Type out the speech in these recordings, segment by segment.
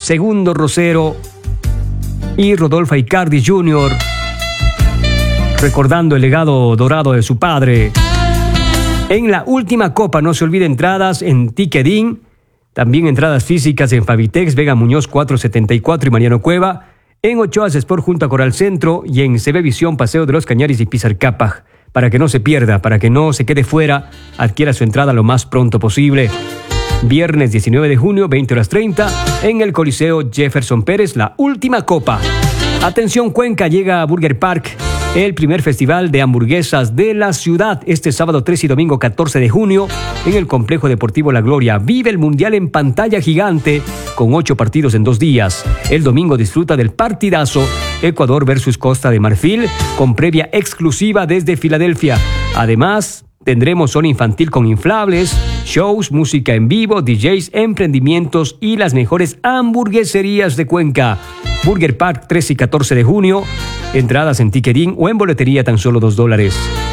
Segundo Rosero y Rodolfo Icardi Jr., recordando el legado dorado de su padre. En la última copa, no se olvide, entradas en Ticketin, también entradas físicas en Fabitex, Vega Muñoz 474 y Mariano Cueva, en Ochoas Sport junto a Coral Centro y en CB Visión, Paseo de los Cañaris y Pizarcapaj. Para que no se pierda, para que no se quede fuera, adquiera su entrada lo más pronto posible. Viernes 19 de junio, 20:30, en el Coliseo Jefferson Pérez, la última copa. Atención Cuenca, llega a Burger Park, el primer festival de hamburguesas de la ciudad, este sábado 3 y domingo 14 de junio, en el Complejo Deportivo La Gloria. Vive el Mundial en pantalla gigante, con 8 partidos en 2 días. El domingo disfruta del partidazo Ecuador versus Costa de Marfil, con previa exclusiva desde Filadelfia. Además, tendremos zona infantil con inflables, shows, música en vivo, DJs, emprendimientos y las mejores hamburgueserías de Cuenca. Burger Park, 13 y 14 de junio. Entradas en Ticketin o en boletería, tan solo $2.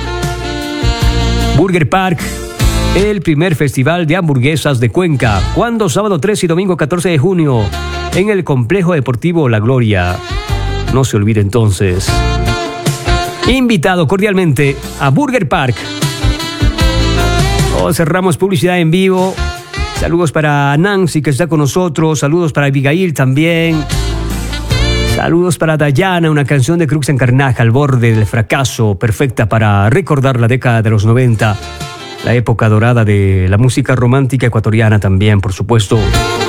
Burger Park, el primer festival de hamburguesas de Cuenca. ¿Cuándo? Sábado 3 y domingo 14 de junio, en el Complejo Deportivo La Gloria. No se olvide entonces. Invitado cordialmente a Burger Park. Cerramos publicidad en vivo. Saludos para Nancy, que está con nosotros. Saludos para Abigail también. Saludos para Dayana, una canción de Crux Encarnaje, Al borde del fracaso, perfecta para recordar la década de los 90, la época dorada de la música romántica ecuatoriana también, por supuesto.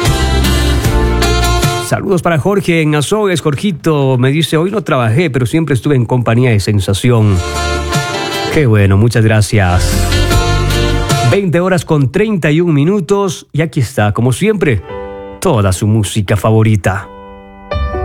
Saludos para Jorge en Azogues. Jorgito me dice, hoy no trabajé, pero siempre estuve en compañía de Sensación. Qué bueno, muchas gracias. 20:31 y aquí está, como siempre, toda su música favorita.